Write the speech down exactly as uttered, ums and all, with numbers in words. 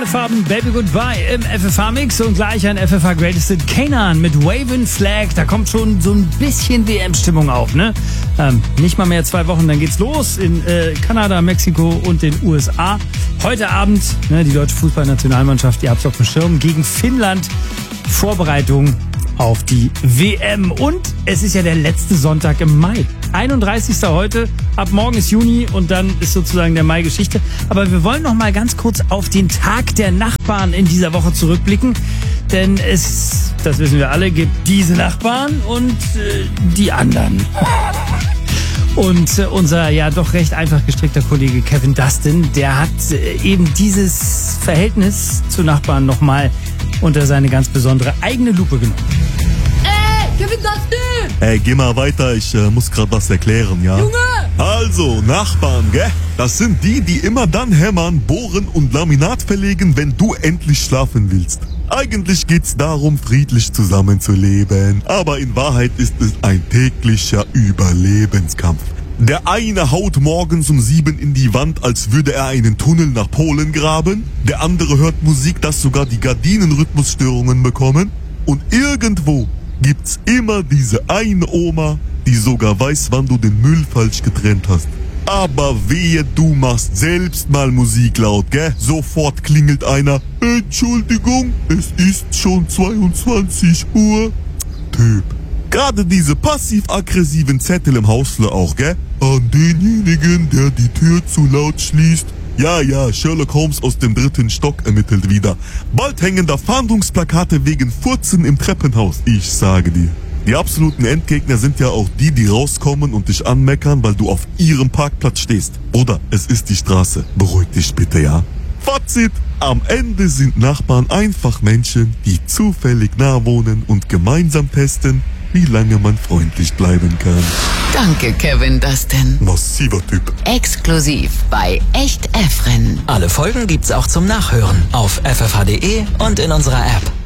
Knallfarben Baby Goodbye im F F H-Mix und gleich ein F F H Greatest Hit Kanan mit Waving Flag. Da kommt schon so ein bisschen W M-Stimmung auf, ne? Ähm, nicht mal mehr zwei Wochen, dann geht's los in äh, Kanada, Mexiko und den U S A. Heute Abend, ne, die deutsche Fußballnationalmannschaft, ihr habt's auf dem Schirm, gegen Finnland. Vorbereitung auf die W M. Und es ist ja der letzte Sonntag im Mai. einunddreißigster heute, ab morgen ist Juni und dann ist sozusagen der Mai Geschichte. Aber wir wollen noch mal ganz kurz auf den Tag der Nachbarn in dieser Woche zurückblicken. Denn es, das wissen wir alle, gibt diese Nachbarn und äh, die anderen. Und äh, unser ja doch recht einfach gestrickter Kollege Kevin Dustin, der hat äh, eben dieses Verhältnis zu Nachbarn noch mal unter seine ganz besondere eigene Lupe genommen. Ey, Kevin Dustin! Ey, geh mal weiter, ich äh, muss gerade was erklären, ja? Junge! Also, Nachbarn, gell? Das sind die, die immer dann hämmern, bohren und Laminat verlegen, wenn du endlich schlafen willst. Eigentlich geht's darum, friedlich zusammenzuleben. Aber in Wahrheit ist es ein täglicher Überlebenskampf. Der eine haut morgens um sieben in die Wand, als würde er einen Tunnel nach Polen graben. Der andere hört Musik, dass sogar die Gardinen Rhythmusstörungen bekommen. Und irgendwo gibt's immer diese eine Oma, die sogar weiß, wann du den Müll falsch getrennt hast. Aber wehe, du machst selbst mal Musik laut, gell? Sofort klingelt einer. Entschuldigung, es ist schon zweiundzwanzig Uhr. Typ. Gerade diese passiv-aggressiven Zettel im Hausflur auch, gell? An denjenigen, der die Tür zu laut schließt. Ja, ja, Sherlock Holmes aus dem dritten Stock ermittelt wieder. Bald hängen da Fahndungsplakate wegen Furzen im Treppenhaus. Ich sage dir. Die absoluten Endgegner sind ja auch die, die rauskommen und dich anmeckern, weil du auf ihrem Parkplatz stehst. Oder es ist die Straße. Beruhig dich bitte, ja? Fazit. Am Ende sind Nachbarn einfach Menschen, die zufällig nah wohnen und gemeinsam testen, wie lange man freundlich bleiben kann. Danke, Kevin Dustin. Massiver Typ. Exklusiv bei Echt Efren. Alle Folgen gibt's auch zum Nachhören auf f f h punkt d e und in unserer App.